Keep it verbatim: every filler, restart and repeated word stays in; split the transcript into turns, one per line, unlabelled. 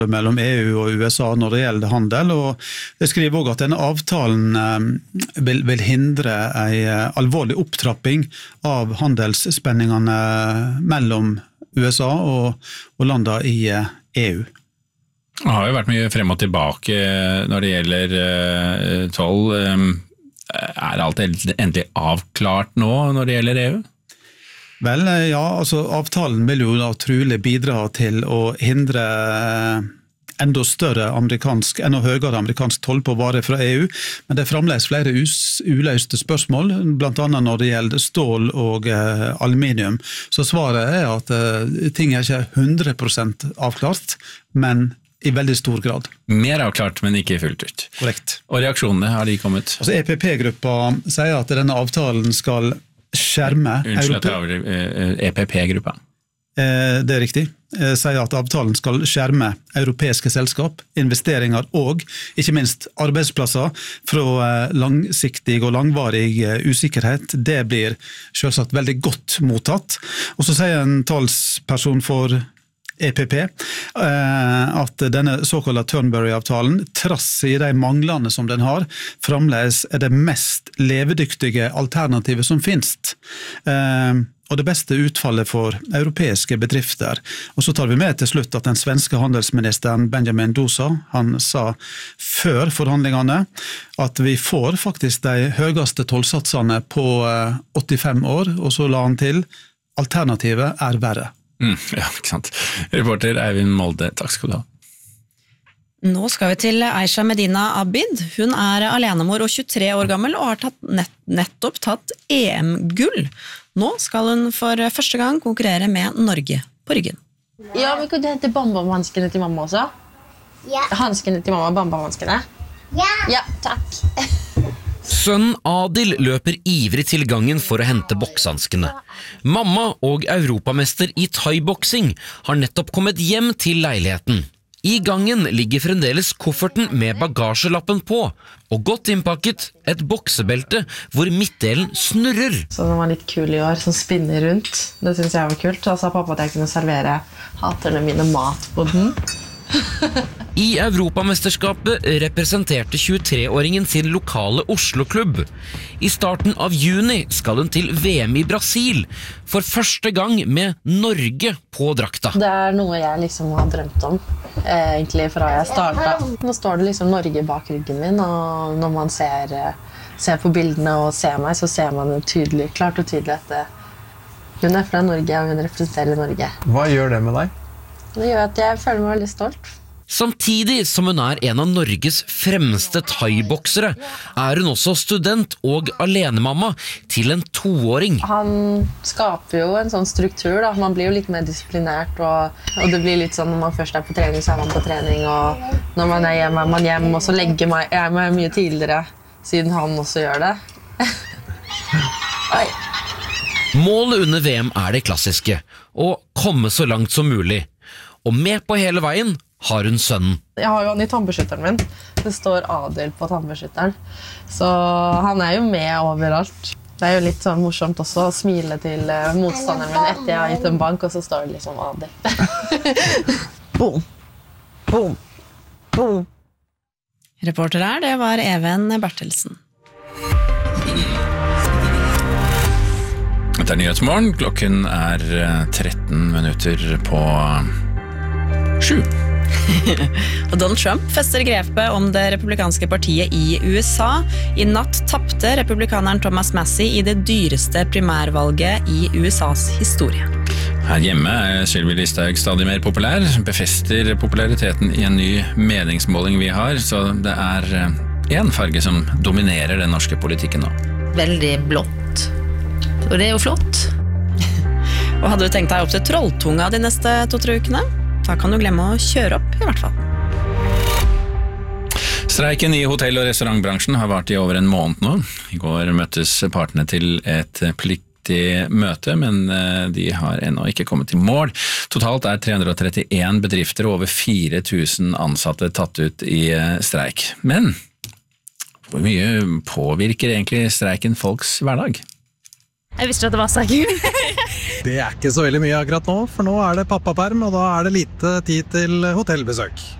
mellom E U og U S A når det gjelder handel, og det skriver også at denne avtalen vil, vil hindre en alvorlig opptrapping av handelssspenningene mellom U S A og, og landene i E U.
Det har jo vært mye frem og tilbake når det gjelder uh, toll. Um, er alt endelig avklart nå når det gjelder E U?
Vel, ja, altså avtalen vil jo da trolig bidra til å hindre enda større amerikansk, enda høyere amerikansk toll på varer fra E U, men det er fremdeles flere us, uløste spørsmål, blant annet når det gjelder stål og eh, aluminium. Så svaret er at eh, ting er ikke hundre prosent avklart, men i veldig stor grad.
Mer avklart, men ikke fullt ut.
Korrekt.
Og reaksjonene har de kommet?
Altså E P P-gruppa sier at denne avtalen skal skjerme...
Unnskyld at jeg har E P P-gruppa.
Eh, det er riktig. Eh, sier at avtalen skal skjerme europeiske selskap, investeringer og, ikke minst, arbeidsplasser fra eh, langsiktig og langvarig eh, usikkerhet. Det blir selvsagt veldig godt mottatt. Og så sier en talsperson for E P P at denne såkalte Turnberry-avtalen, trass i de manglene som den har, fremdeles er det mest levedyktige alternativet som finnes. Og det beste utfallet for europeiske bedrifter. Og så tar vi med til slutt at den svenske handelsministeren Benjamin Dosa, han sa før forhandlingene at vi får faktisk de høyeste tollsatsene på åttifem år, og så la han til, alternativet er verre.
Mm, ja, ikke sant. Reporter Eivind Molde, takk skal du ha.
Nå skal vi til Aisha Medina Abid. Hun er alenemor og tjuetre år gammel og har tatt nett, nettopp tatt E M-gull. Nå skal hun for første gang konkurrere med Norge på ryggen.
Ja, men kunne du hente bambamhanskene til mamma også? Ja. Hanskene til mamma, bambamhanskene? Ja. Ja, takk.
Sønnen Adil løper ivrig til gangen for å hente bokshanskene. Mamma og europamester i thai-boksing har nettopp kommet hjem til leiligheten. I gangen ligger fremdeles kofferten med bagasjelappen på, og godt innpakket et boksebelte hvor midtdelen snurrer.
Så den var litt kul i år, som spinner rundt. Det synes jeg var kult. Så sa pappa at jeg kunne servere haterne mine mat på den.
I Europamesterskapet representerte tjuetre-åringen sin lokale Oslo-klubb. I starten av juni skal hun til V M i Brasil, for første gang med Norge på drakta.
Det er noe jeg liksom har drømt om, egentlig fra jeg startet. Nå står det liksom Norge bak ryggen min, og når man ser, ser på bildene og ser meg, så ser man det tydelig, klart og tydelig at hun er fra Norge, og hun representerer Norge.
Hva gjør det med deg?
Det gjør at jeg føler meg veldig stolt.
Samtidig som hun er en av Norges fremste thai-boksere, er hun også student og alenemamma til en toåring.
Han skaper jo en sånn struktur, da. Man blir jo litt mer disiplinert, og, og det blir litt sånn når man først er på trening, så er man på trening, og når man er hjemme, er man hjemme, og så legger man, jeg meg mye tidligere, siden han også gjør det. Oi.
Målet under V M er det klassiske, å komme så langt som mulig. Og med på hele veien har hun sønnen.
Jeg har jo han i tannbeskytteren min. Det står Adil på tannbeskytteren. Så han er jo med overalt. Det er jo litt sånn morsomt også å smile til motstanderen min etter jeg har gitt en bank, og så står det liksom Adil. Boom. Boom. Boom.
Reporter her, det var Even Bertelsen.
Dette er Nyhetsmorgen. Klokken er tretten minutter på sju.
Og Donald Trump fester grepet om det republikanske partiet i U S A. I natt tappte republikaneren Thomas Massie i det dyreste primærvalget i U S A's historie.
Her hjemme er Sylvi Listhaug stadig mer populær, befester populariteten i en ny meningsmåling vi har, så det er en farge som dominerer den norske politikken nå.
Veldig blått. Og det er jo flott. Og hadde du tenkt deg opp til Trolltunga de neste to-tre ukene? Da kan du glemme å kjøre opp, i hvert fall.
Streiken i hotell- og restaurantbransjen har vært i over en måned nå. I går møttes partene til et pliktig møte, men de har ennå ikke kommet til mål. Totalt er tre hundre og trettien bedrifter og over fire tusen ansatte tatt ut i streik. Men hvor mye påvirker egentlig streiken folks hverdag?
Jeg visste at det var så kult.
Det er ikke så veldig mye akkurat nå, for nå er det pappaperm, og da er det lite tid til hotellbesøk.